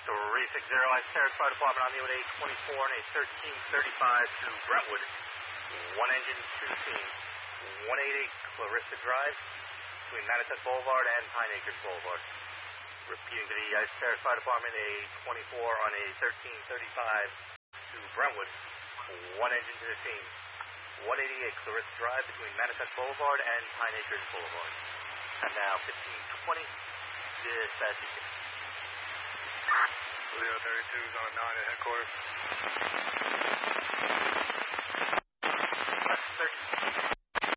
360, Ice Fire Department on the A24 and a 1335 to Brentwood. One engine, two teams. 188 Clarissa Drive between Manatee Boulevard and Pine Acres Boulevard. Repeating to the Ice Fire Department, A24 on a 1335 to Brentwood. One engine to the team. 188 Clarissa Drive between Manatee Boulevard and Pine Acres Boulevard. And now 1520, dispatch. Leo 32 is on 9 at headquarters. West 30.